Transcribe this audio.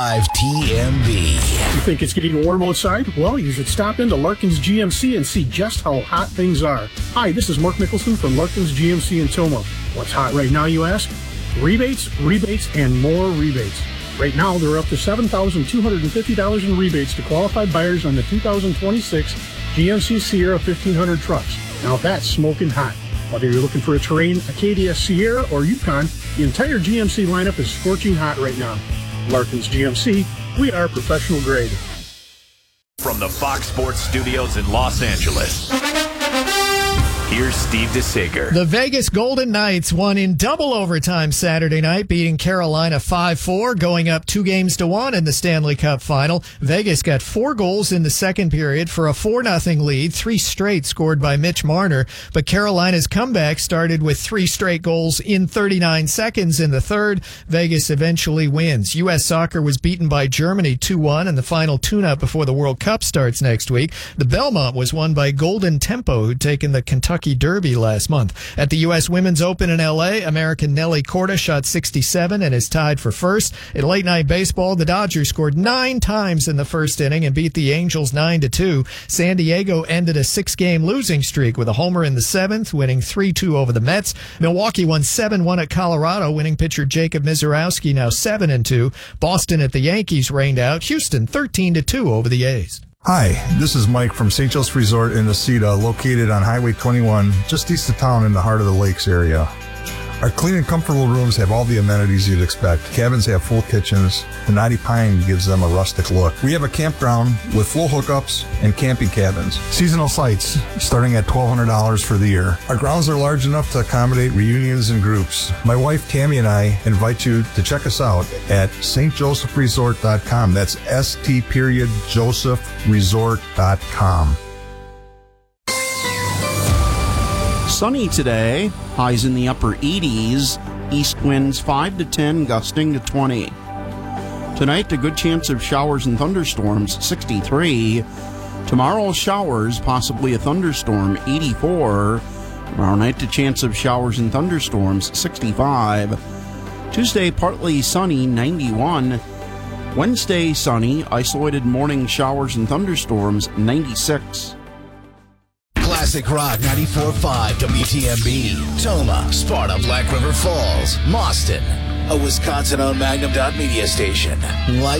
TMB. You think it's getting warm outside? Well, you should stop into Larkin's GMC and see just how hot things are. Hi, this is Mark Mickelson from Larkin's GMC in Toma. What's hot right now, you ask? Rebates, and more rebates. Right now, they're up to $7,250 in rebates to qualified buyers on the 2026 GMC Sierra 1500 trucks. Now that's smoking hot. Whether you're looking for a Terrain, Acadia, Sierra, or Yukon, the entire GMC lineup is scorching hot right now. Larkin's GMC, we are professional grade. From the Fox Sports Studios in Los Angeles, here's Steve DeSager. The Vegas Golden Knights won in double overtime Saturday night, beating Carolina 5-4, going up 2-1 in the Stanley Cup final. Vegas got 4 goals in the second period for a 4-0 lead, 3 straight scored by Mitch Marner. But Carolina's comeback started with 3 straight goals in 39 seconds in the third. Vegas eventually wins. U.S. Soccer was beaten by Germany 2-1 in the final tune-up before the World Cup starts next week. The Belmont was won by Golden Tempo, who'd taken the Kentucky Derby last month. At the U.S. Women's Open in L.A., American Nelly Korda shot 67 and is tied for first. In late-night baseball, the Dodgers scored 9 times in the first inning and beat the Angels 9-2. San Diego ended a 6-game losing streak with a homer in the 7th, winning 3-2 over the Mets. Milwaukee won 7-1 at Colorado, winning pitcher Jacob Misiorowski now 7-2. Boston at the Yankees rained out Houston 13-2 over the A's. Hi, this is Mike from St. Joe's Resort in Necedah, located on Highway 21, just east of town in the heart of the lakes area. Our clean and comfortable rooms have all the amenities you'd expect. Cabins have full kitchens. The knotty pine gives them a rustic look. We have a campground with full hookups and camping cabins. Seasonal sites starting at $1,200 for the year. Our grounds are large enough to accommodate reunions and groups. My wife Tammy and I invite you to check us out at stjosephresort.com. That's st.josephresort.com. Sunny today, highs in the upper 80s, east winds 5 to 10, gusting to 20. Tonight, a good chance of showers and thunderstorms, 63. Tomorrow, showers, possibly a thunderstorm, 84. Tomorrow night, a chance of showers and thunderstorms, 65. Tuesday, partly sunny, 91. Wednesday, sunny, isolated morning showers and thunderstorms, 96. Classic Rock 94.5 WTMB. Toma, Sparta, Black River Falls, Mauston. A Wisconsin-owned Magnum Dot media station.